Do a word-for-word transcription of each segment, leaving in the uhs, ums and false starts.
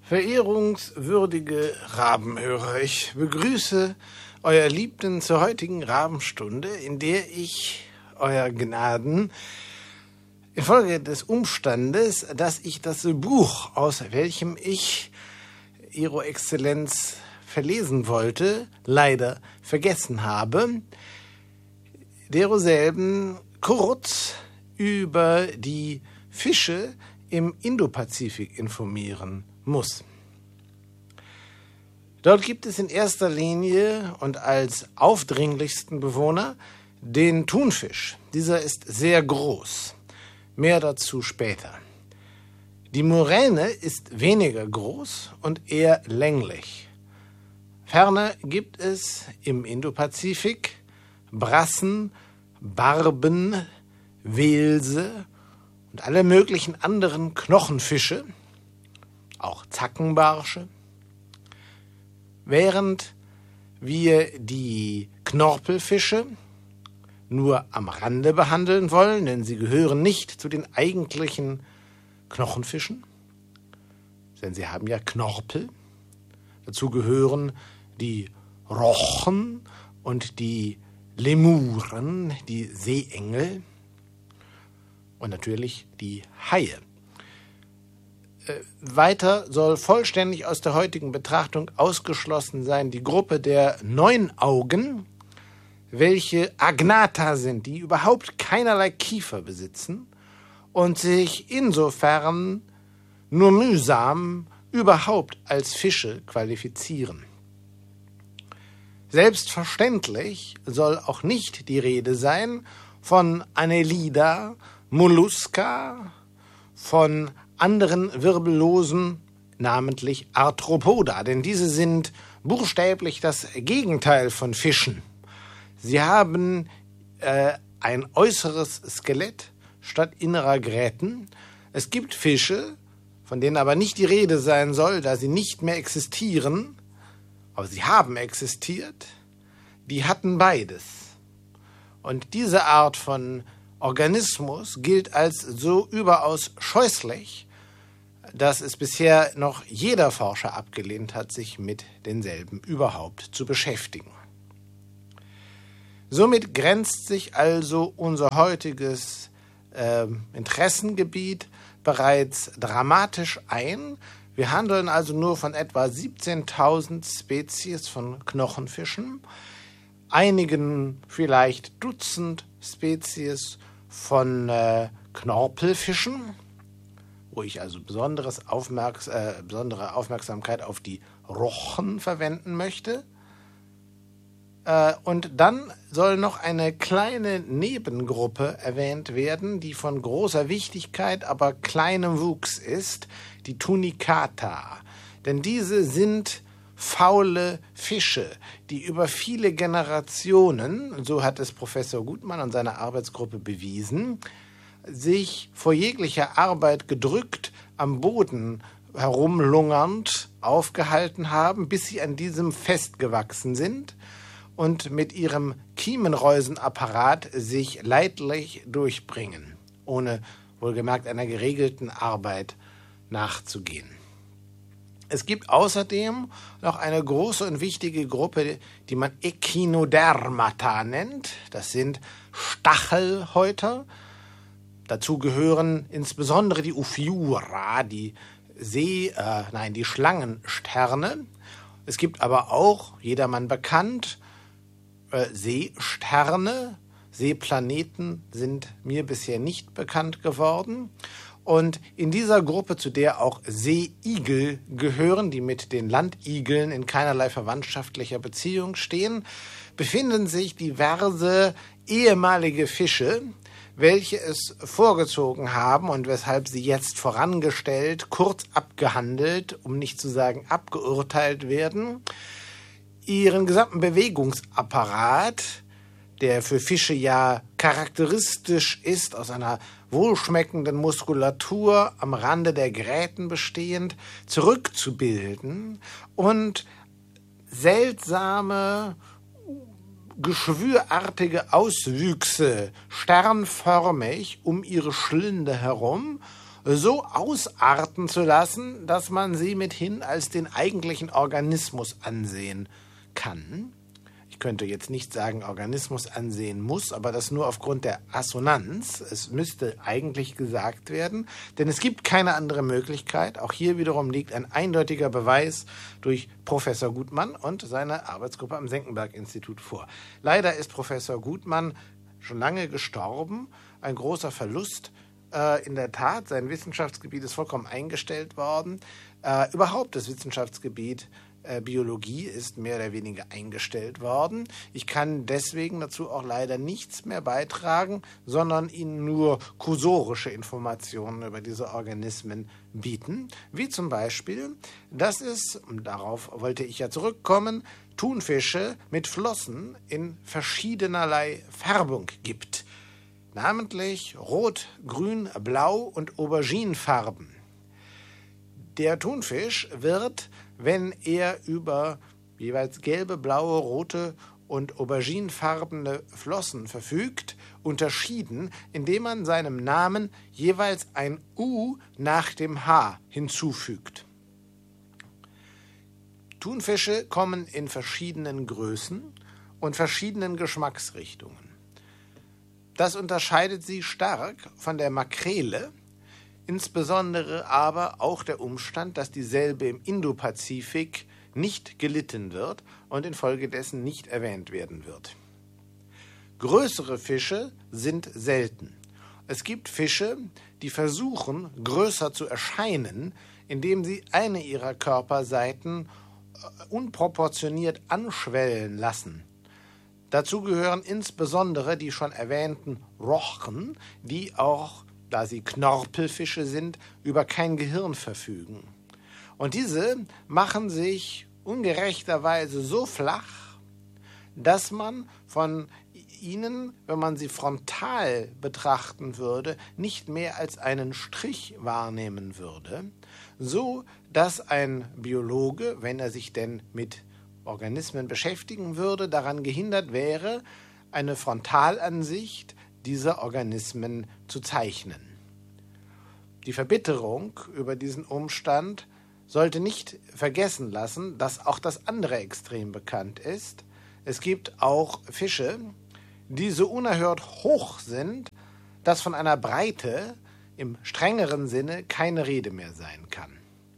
Verehrungswürdige Rabenhörer, ich begrüße euer Liebden zur heutigen Rabenstunde, in der ich, euer Gnaden, infolge des Umstandes, dass ich das Buch, aus welchem ich Ihro Exzellenz verlesen wollte, leider vergessen habe, deroselben kurz über die Fische im Indopazifik informieren muss. Dort gibt es in erster Linie und als aufdringlichsten Bewohner den Thunfisch. Dieser ist sehr groß. Mehr dazu später. Die Muräne ist weniger groß und eher länglich. Ferner gibt es im Indopazifik Brassen, Barben, Welse und alle möglichen anderen Knochenfische, auch Zackenbarsche, während wir die Knorpelfische nur am Rande behandeln wollen, denn sie gehören nicht zu den eigentlichen Knochenfischen, denn sie haben ja Knorpel. Dazu gehören die Rochen und die Lemuren, die Seeengel und natürlich die Haie. Äh, weiter soll vollständig aus der heutigen Betrachtung ausgeschlossen sein die Gruppe der Neunaugen, welche Agnatha sind, die überhaupt keinerlei Kiefer besitzen und sich insofern nur mühsam überhaupt als Fische qualifizieren. Selbstverständlich soll auch nicht die Rede sein von Annelida, Molluska, von anderen Wirbellosen, namentlich Arthropoda, denn diese sind buchstäblich das Gegenteil von Fischen. Sie haben äh, ein äußeres Skelett statt innerer Gräten. Es gibt Fische, von denen aber nicht die Rede sein soll, da sie nicht mehr existieren, aber sie haben existiert, die hatten beides. Und diese Art von Organismus gilt als so überaus scheußlich, dass es bisher noch jeder Forscher abgelehnt hat, sich mit denselben überhaupt zu beschäftigen. Somit grenzt sich also unser heutiges äh, Interessengebiet bereits dramatisch ein. Wir handeln also nur von etwa siebzehntausend Spezies von Knochenfischen, einigen vielleicht Dutzend Spezies von äh, Knorpelfischen, wo ich also besonderes Aufmerks- äh, besondere Aufmerksamkeit auf die Rochen verwenden möchte. Äh, und dann soll noch eine kleine Nebengruppe erwähnt werden, die von großer Wichtigkeit, aber kleinem Wuchs ist, die Tunicata. Denn diese sind faule Fische, die über viele Generationen, so hat es Professor Gutmann und seine Arbeitsgruppe bewiesen, sich vor jeglicher Arbeit gedrückt am Boden herumlungernd aufgehalten haben, bis sie an diesem festgewachsen sind und mit ihrem Kiemenreusenapparat sich leidlich durchbringen, ohne wohlgemerkt einer geregelten Arbeit nachzugehen. Es gibt außerdem noch eine große und wichtige Gruppe, die man Echinodermata nennt. Das sind Stachelhäuter. Dazu gehören insbesondere die Ophiura, die See, äh, nein, die Schlangensterne. Es gibt aber auch, jedermann bekannt, äh, Seesterne. Seeplaneten sind mir bisher nicht bekannt geworden. Und in dieser Gruppe, zu der auch Seeigel gehören, die mit den Landigeln in keinerlei verwandtschaftlicher Beziehung stehen, befinden sich diverse ehemalige Fische, welche es vorgezogen haben und weshalb sie jetzt vorangestellt, kurz abgehandelt, um nicht zu sagen abgeurteilt werden, ihren gesamten Bewegungsapparat, der für Fische ja charakteristisch ist, aus einer wohlschmeckenden Muskulatur am Rande der Gräten bestehend, zurückzubilden und seltsame, geschwürartige Auswüchse sternförmig um ihre Schlinde herum so ausarten zu lassen, dass man sie mithin als den eigentlichen Organismus ansehen kann. Ich könnte jetzt nicht sagen, Organismus ansehen muss, aber das nur aufgrund der Assonanz. Es müsste eigentlich gesagt werden, denn es gibt keine andere Möglichkeit. Auch hier wiederum liegt ein eindeutiger Beweis durch Professor Gutmann und seine Arbeitsgruppe am Senckenberg-Institut vor. Leider ist Professor Gutmann schon lange gestorben, ein großer Verlust. Äh, in der Tat, sein Wissenschaftsgebiet ist vollkommen eingestellt worden. Äh, überhaupt das Wissenschaftsgebiet Biologie ist mehr oder weniger eingestellt worden. Ich kann deswegen dazu auch leider nichts mehr beitragen, sondern Ihnen nur kursorische Informationen über diese Organismen bieten, wie zum Beispiel, dass es, und darauf wollte ich ja zurückkommen, Thunfische mit Flossen in verschiedenerlei Färbung gibt, namentlich Rot, Grün, Blau und Auberginefarben. Der Thunfisch wird, wenn er über jeweils gelbe, blaue, rote und auberginefarbene Flossen verfügt, unterschieden, indem man seinem Namen jeweils ein U nach dem H hinzufügt. Thunfische kommen in verschiedenen Größen und verschiedenen Geschmacksrichtungen. Das unterscheidet sie stark von der Makrele, insbesondere aber auch der Umstand, dass dieselbe im Indopazifik nicht gelitten wird und infolgedessen nicht erwähnt werden wird. Größere Fische sind selten. Es gibt Fische, die versuchen, größer zu erscheinen, indem sie eine ihrer Körperseiten unproportioniert anschwellen lassen. Dazu gehören insbesondere die schon erwähnten Rochen, die auch, da sie Knorpelfische sind, über kein Gehirn verfügen. Und diese machen sich ungerechterweise so flach, dass man von ihnen, wenn man sie frontal betrachten würde, nicht mehr als einen Strich wahrnehmen würde, so dass ein Biologe, wenn er sich denn mit Organismen beschäftigen würde, daran gehindert wäre, eine Frontalansicht dieser Organismen zu zeichnen. Die Verbitterung über diesen Umstand sollte nicht vergessen lassen, dass auch das andere Extrem bekannt ist. Es gibt auch Fische, die so unerhört hoch sind, dass von einer Breite im strengeren Sinne keine Rede mehr sein kann.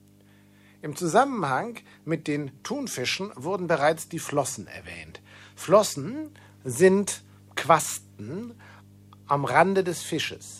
Im Zusammenhang mit den Thunfischen wurden bereits die Flossen erwähnt. Flossen sind Quasten am Rande des Fisches.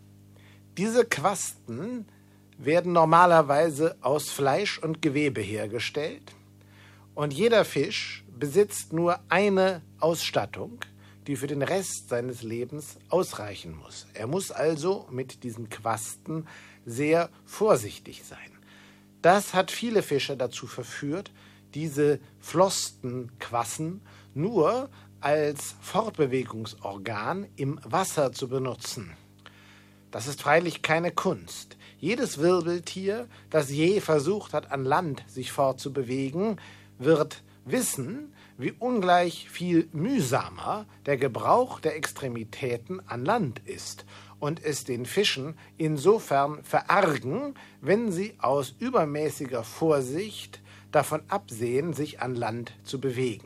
Diese Quasten werden normalerweise aus Fleisch und Gewebe hergestellt und jeder Fisch besitzt nur eine Ausstattung, die für den Rest seines Lebens ausreichen muss. Er muss also mit diesen Quasten sehr vorsichtig sein. Das hat viele Fischer dazu verführt, diese Flossenquassen nur als Fortbewegungsorgan im Wasser zu benutzen. Das ist freilich keine Kunst. Jedes Wirbeltier, das je versucht hat, an Land sich fortzubewegen, wird wissen, wie ungleich viel mühsamer der Gebrauch der Extremitäten an Land ist und es den Fischen insofern verargen, wenn sie aus übermäßiger Vorsicht davon absehen, sich an Land zu bewegen.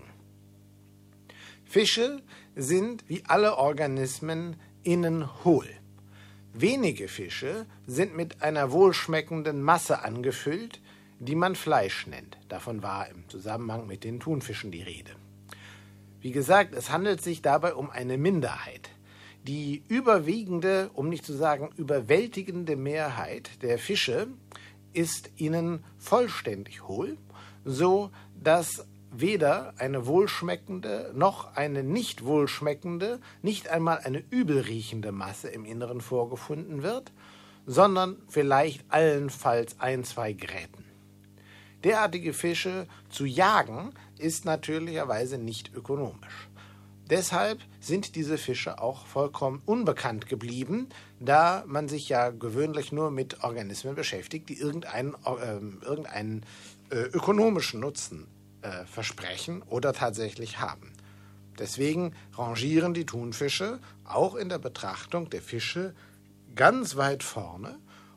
Fische sind wie alle Organismen innen hohl. Wenige Fische sind mit einer wohlschmeckenden Masse angefüllt, die man Fleisch nennt. Davon war im Zusammenhang mit den Thunfischen die Rede. Wie gesagt, es handelt sich dabei um eine Minderheit. Die überwiegende, um nicht zu sagen überwältigende Mehrheit der Fische ist ihnen vollständig hohl, so dass weder eine wohlschmeckende noch eine nicht wohlschmeckende, nicht einmal eine übelriechende Masse im Inneren vorgefunden wird, sondern vielleicht allenfalls ein, zwei Gräten. Derartige Fische zu jagen ist natürlicherweise nicht ökonomisch. Deshalb sind diese Fische auch vollkommen unbekannt geblieben, da man sich ja gewöhnlich nur mit Organismen beschäftigt, die irgendeinen, äh, irgendeinen äh, ökonomischen Nutzen äh, versprechen oder tatsächlich haben. Deswegen rangieren die Thunfische auch in der Betrachtung der Fische ganz weit vorne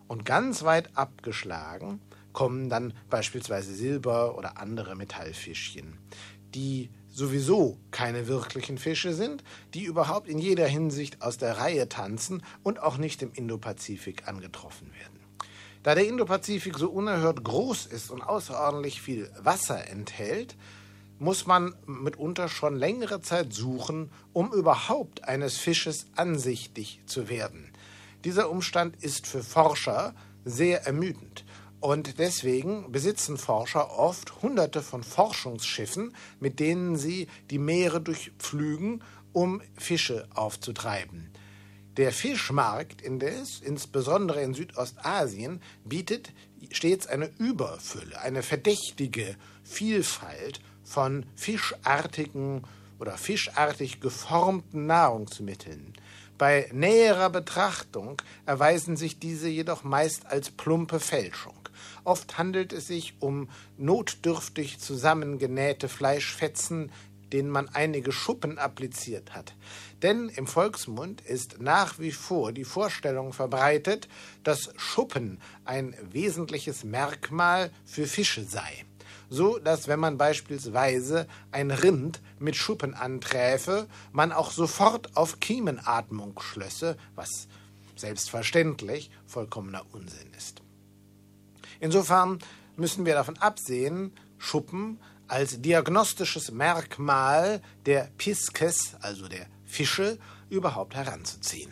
Und ganz weit abgeschlagen kommen dann beispielsweise Silber- oder andere Metallfischchen, die sowieso keine wirklichen Fische sind, die überhaupt in jeder Hinsicht aus der Reihe tanzen und auch nicht im Indopazifik angetroffen werden. Da der Indopazifik so unerhört groß ist und außerordentlich viel Wasser enthält, muss man mitunter schon längere Zeit suchen, um überhaupt eines Fisches ansichtig zu werden. Dieser Umstand ist für Forscher sehr ermüdend. Und deswegen besitzen Forscher oft hunderte von Forschungsschiffen, mit denen sie die Meere durchpflügen, um Fische aufzutreiben. Der Fischmarkt indes, insbesondere in Südostasien, bietet stets eine Überfülle, eine verdächtige Vielfalt von fischartigen oder fischartig geformten Nahrungsmitteln. Bei näherer Betrachtung erweisen sich diese jedoch meist als plumpe Fälschung. Oft handelt es sich um notdürftig zusammengenähte Fleischfetzen, denen man einige Schuppen appliziert hat. Denn im Volksmund ist nach wie vor die Vorstellung verbreitet, dass Schuppen ein wesentliches Merkmal für Fische sei. So dass, wenn man beispielsweise ein Rind mit Schuppen anträfe, man auch sofort auf Kiemenatmung schlösse, was selbstverständlich vollkommener Unsinn ist. Insofern müssen wir davon absehen, Schuppen als diagnostisches Merkmal der Pisces, also der Fische, überhaupt heranzuziehen.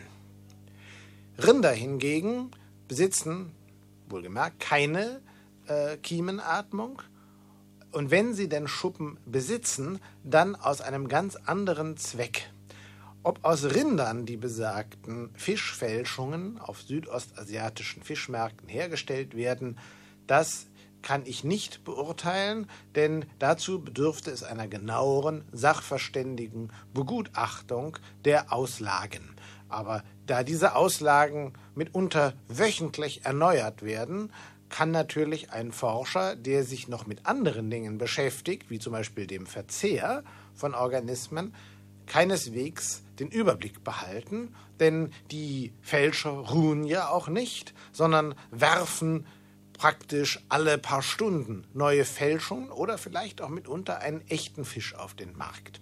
Rinder hingegen besitzen, wohlgemerkt, keine äh, Kiemenatmung. Und wenn sie denn Schuppen besitzen, dann aus einem ganz anderen Zweck. Ob aus Rindern die besagten Fischfälschungen auf südostasiatischen Fischmärkten hergestellt werden, das kann ich nicht beurteilen, denn dazu bedürfte es einer genaueren, sachverständigen Begutachtung der Auslagen. Aber da diese Auslagen mitunter wöchentlich erneuert werden, kann natürlich ein Forscher, der sich noch mit anderen Dingen beschäftigt, wie zum Beispiel dem Verzehr von Organismen, keineswegs den Überblick behalten, denn die Fälscher ruhen ja auch nicht, sondern werfen praktisch alle paar Stunden neue Fälschungen oder vielleicht auch mitunter einen echten Fisch auf den Markt.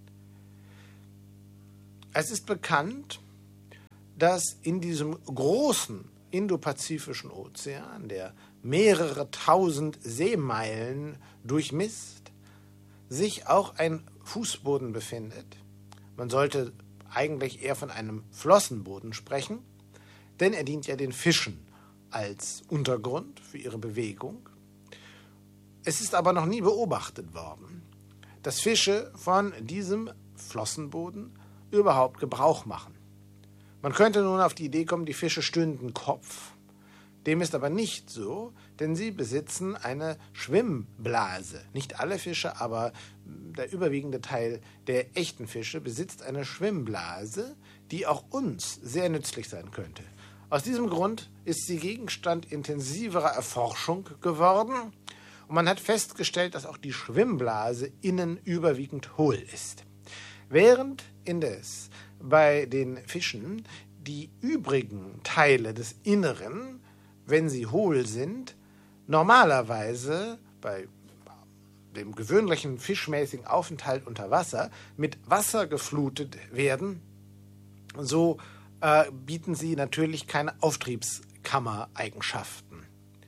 Es ist bekannt, dass in diesem großen Indopazifischen Ozean, der mehrere tausend Seemeilen durchmisst, sich auch ein Fußboden befindet. Man sollte eigentlich eher von einem Flossenboden sprechen, denn er dient ja den Fischen als Untergrund für ihre Bewegung. Es ist aber noch nie beobachtet worden, dass Fische von diesem Flossenboden überhaupt Gebrauch machen. Man könnte nun auf die Idee kommen, die Fische stünden Kopf. Dem ist aber nicht so, denn sie besitzen eine Schwimmblase. Nicht alle Fische, aber der überwiegende Teil der echten Fische besitzt eine Schwimmblase, die auch uns sehr nützlich sein könnte. Aus diesem Grund ist sie Gegenstand intensiverer Erforschung geworden und man hat festgestellt, dass auch die Schwimmblase innen überwiegend hohl ist. Während indes bei den Fischen die übrigen Teile des Inneren, wenn sie hohl sind, normalerweise bei dem gewöhnlichen fischmäßigen Aufenthalt unter Wasser mit Wasser geflutet werden, so äh, bieten sie natürlich keine Auftriebskammereigenschaften.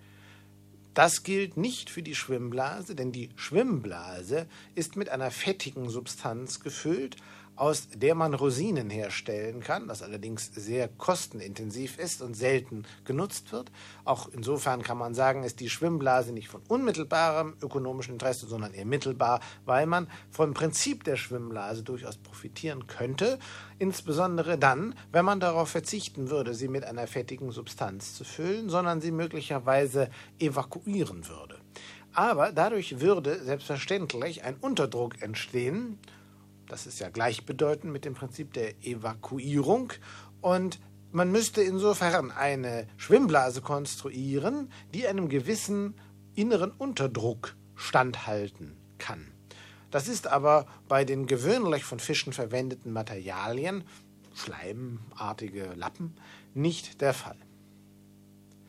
Das gilt nicht für die Schwimmblase, denn die Schwimmblase ist mit einer fettigen Substanz gefüllt, aus der man Rosinen herstellen kann, das allerdings sehr kostenintensiv ist und selten genutzt wird. Auch insofern kann man sagen, ist die Schwimmblase nicht von unmittelbarem ökonomischen Interesse, sondern eher mittelbar, weil man vom Prinzip der Schwimmblase durchaus profitieren könnte, insbesondere dann, wenn man darauf verzichten würde, sie mit einer fettigen Substanz zu füllen, sondern sie möglicherweise evakuieren würde. Aber dadurch würde selbstverständlich ein Unterdruck entstehen. Das ist ja gleichbedeutend mit dem Prinzip der Evakuierung. Und man müsste insofern eine Schwimmblase konstruieren, die einem gewissen inneren Unterdruck standhalten kann. Das ist aber bei den gewöhnlich von Fischen verwendeten Materialien, schleimartige Lappen, nicht der Fall.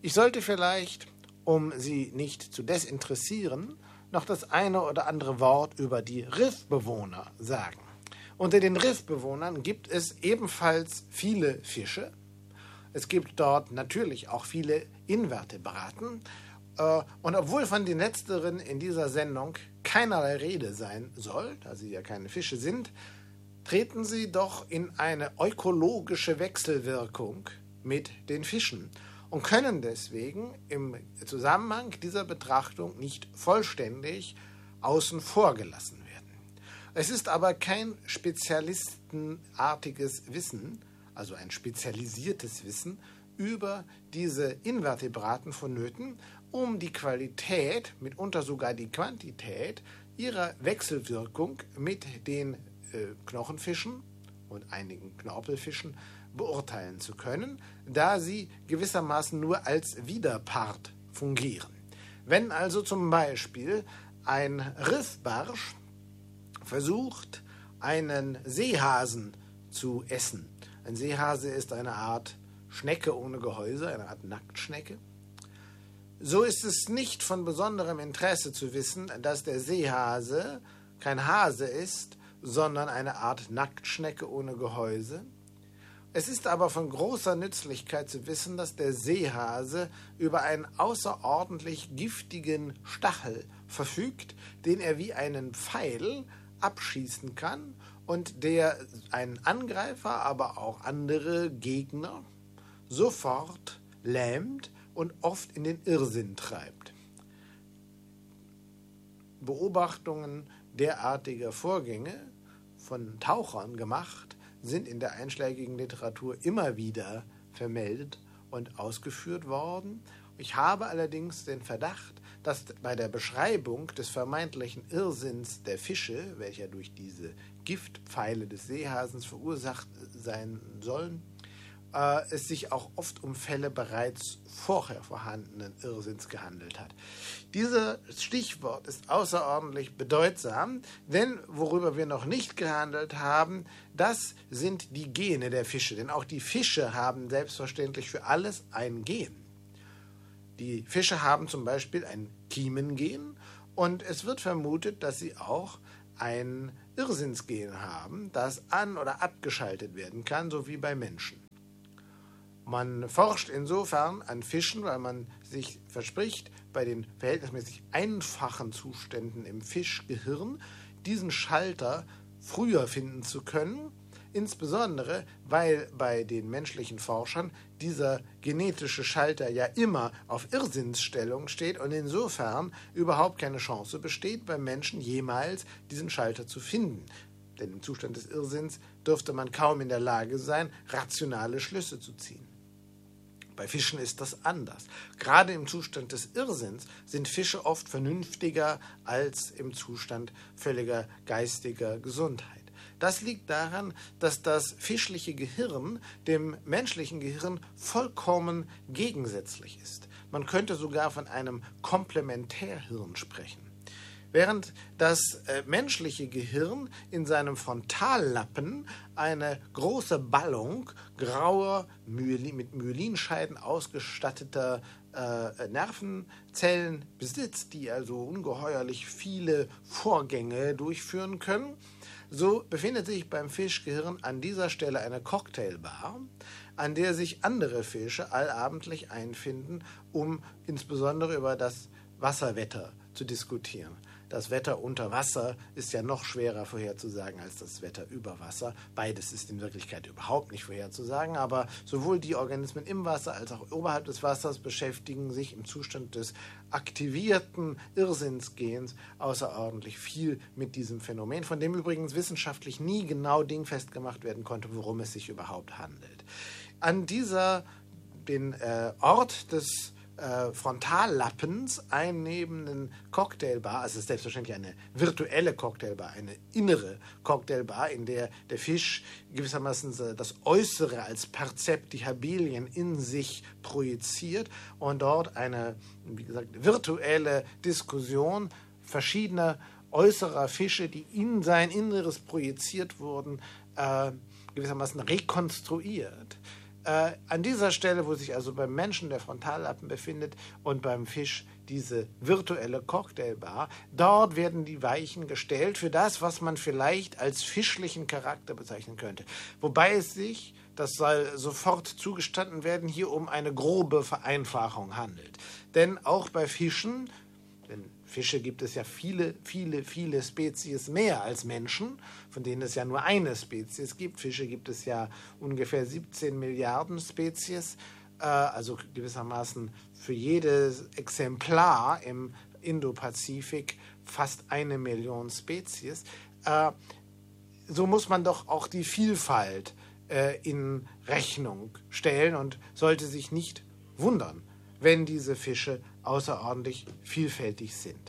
Ich sollte vielleicht, um Sie nicht zu desinteressieren, noch das eine oder andere Wort über die Riffbewohner sagen. Unter den Riffbewohnern gibt es ebenfalls viele Fische. Es gibt dort natürlich auch viele Invertebraten. Und obwohl von den letzteren in dieser Sendung keinerlei Rede sein soll, da sie ja keine Fische sind, treten sie doch in eine ökologische Wechselwirkung mit den Fischen und können deswegen im Zusammenhang dieser Betrachtung nicht vollständig außen vor gelassen werden. Es ist aber kein spezialistenartiges Wissen, also ein spezialisiertes Wissen über diese Invertebraten vonnöten, um die Qualität, mitunter sogar die Quantität ihrer Wechselwirkung mit den äh, Knochenfischen und einigen Knorpelfischen beurteilen zu können, da sie gewissermaßen nur als Widerpart fungieren. Wenn also zum Beispiel ein Riffbarsch versucht, einen Seehasen zu essen. Ein Seehase ist eine Art Schnecke ohne Gehäuse, eine Art Nacktschnecke. So ist es nicht von besonderem Interesse zu wissen, dass der Seehase kein Hase ist, sondern eine Art Nacktschnecke ohne Gehäuse. Es ist aber von großer Nützlichkeit zu wissen, dass der Seehase über einen außerordentlich giftigen Stachel verfügt, den er wie einen Pfeil abschießen kann und der einen Angreifer, aber auch andere Gegner sofort lähmt und oft in den Irrsinn treibt. Beobachtungen derartiger Vorgänge von Tauchern gemacht, sind in der einschlägigen Literatur immer wieder vermeldet und ausgeführt worden. Ich habe allerdings den Verdacht, dass bei der Beschreibung des vermeintlichen Irrsinns der Fische, welcher durch diese Giftpfeile des Seehasens verursacht sein sollen, äh, es sich auch oft um Fälle bereits vorher vorhandenen Irrsinns gehandelt hat. Dieses Stichwort ist außerordentlich bedeutsam, denn worüber wir noch nicht gehandelt haben, das sind die Gene der Fische. Denn auch die Fische haben selbstverständlich für alles ein Gen. Die Fische haben zum Beispiel ein Kiemengen und es wird vermutet, dass sie auch ein Irrsinnsgen haben, das an- oder abgeschaltet werden kann, so wie bei Menschen. Man forscht insofern an Fischen, weil man sich verspricht, bei den verhältnismäßig einfachen Zuständen im Fischgehirn diesen Schalter früher finden zu können, insbesondere weil bei den menschlichen Forschern dieser genetische Schalter ja immer auf Irrsinnsstellung steht und insofern überhaupt keine Chance besteht, beim Menschen jemals diesen Schalter zu finden. Denn im Zustand des Irrsinns dürfte man kaum in der Lage sein, rationale Schlüsse zu ziehen. Bei Fischen ist das anders. Gerade im Zustand des Irrsinns sind Fische oft vernünftiger als im Zustand völliger geistiger Gesundheit. Das liegt daran, dass das fischliche Gehirn dem menschlichen Gehirn vollkommen gegensätzlich ist. Man könnte sogar von einem Komplementärhirn sprechen. Während das äh, menschliche Gehirn in seinem Frontallappen eine große Ballung grauer, Myelin, mit Myelinscheiden ausgestatteter äh, Nervenzellen besitzt, die also ungeheuerlich viele Vorgänge durchführen können, so befindet sich beim Fischgehirn an dieser Stelle eine Cocktailbar, an der sich andere Fische allabendlich einfinden, um insbesondere über das Wasserwetter zu diskutieren. Das Wetter unter Wasser ist ja noch schwerer vorherzusagen als das Wetter über Wasser. Beides ist in Wirklichkeit überhaupt nicht vorherzusagen, aber sowohl die Organismen im Wasser als auch oberhalb des Wassers beschäftigen sich im Zustand des aktivierten Irrsinnsgens außerordentlich viel mit diesem Phänomen, von dem übrigens wissenschaftlich nie genau dingfest gemacht werden konnte, worum es sich überhaupt handelt. An dieser, den äh, Ort des Äh, Frontallappens einnehmenden Cocktailbar, also es ist selbstverständlich eine virtuelle Cocktailbar, eine innere Cocktailbar, in der der Fisch gewissermaßen das Äußere als Perzeptihabilien in sich projiziert und dort eine, wie gesagt, virtuelle Diskussion verschiedener äußerer Fische, die in sein Inneres projiziert wurden, äh, gewissermaßen rekonstruiert. Äh, an dieser Stelle, wo sich also beim Menschen der Frontallappen befindet und beim Fisch diese virtuelle Cocktailbar, dort werden die Weichen gestellt für das, was man vielleicht als fischlichen Charakter bezeichnen könnte. Wobei es sich, das soll sofort zugestanden werden, hier um eine grobe Vereinfachung handelt. Denn auch bei Fischen, denn Fische gibt es ja viele, viele, viele Spezies mehr als Menschen, von denen es ja nur eine Spezies gibt. Fische gibt es ja ungefähr siebzehn Milliarden Spezies, äh, also gewissermaßen für jedes Exemplar im Indopazifik fast eine Million Spezies. Äh, so muss man doch auch die Vielfalt äh, in Rechnung stellen und sollte sich nicht wundern, wenn diese Fische außerordentlich vielfältig sind.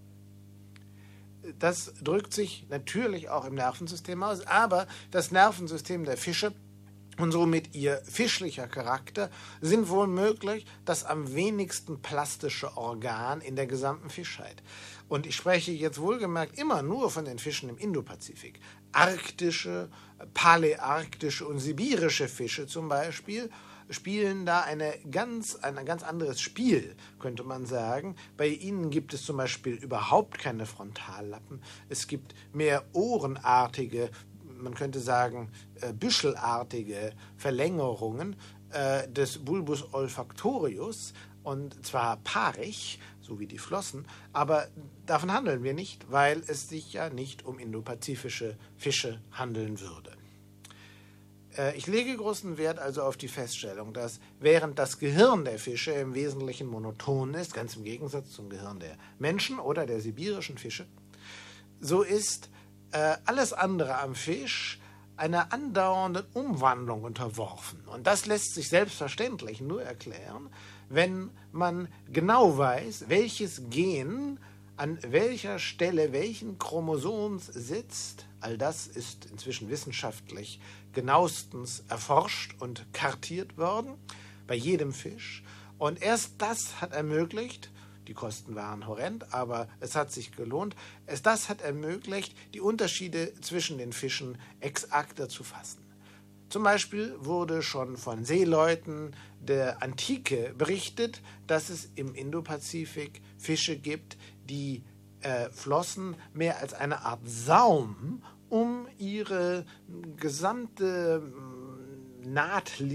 Das drückt sich natürlich auch im Nervensystem aus, aber das Nervensystem der Fische und somit ihr fischlicher Charakter sind wohl möglich das am wenigsten plastische Organ in der gesamten Fischheit. Und ich spreche jetzt wohlgemerkt immer nur von den Fischen im Indopazifik. Arktische, paläarktische und sibirische Fische zum Beispiel spielen da eine ganz, ein ganz anderes Spiel, könnte man sagen. Bei ihnen gibt es zum Beispiel überhaupt keine Frontallappen. Es gibt mehr ohrenartige, man könnte sagen, äh, büschelartige Verlängerungen äh, des Bulbus olfactorius, und zwar paarig, so wie die Flossen, aber davon handeln wir nicht, weil es sich ja nicht um indopazifische Fische handeln würde. Ich lege großen Wert also auf die Feststellung, dass während das Gehirn der Fische im Wesentlichen monoton ist, ganz im Gegensatz zum Gehirn der Menschen oder der sibirischen Fische, so ist äh, alles andere am Fisch einer andauernden Umwandlung unterworfen. Und das lässt sich selbstverständlich nur erklären, wenn man genau weiß, welches Gen an welcher Stelle welchen Chromosoms sitzt. All das ist inzwischen wissenschaftlich genauestens erforscht und kartiert worden, bei jedem Fisch. Und erst das hat ermöglicht, die Kosten waren horrend, aber es hat sich gelohnt, erst das hat ermöglicht, die Unterschiede zwischen den Fischen exakter zu fassen. Zum Beispiel wurde schon von Seeleuten der Antike berichtet, dass es im Indopazifik Fische gibt, die äh, Flossen mehr als eine Art Saum um ihre gesamte Nahtlinie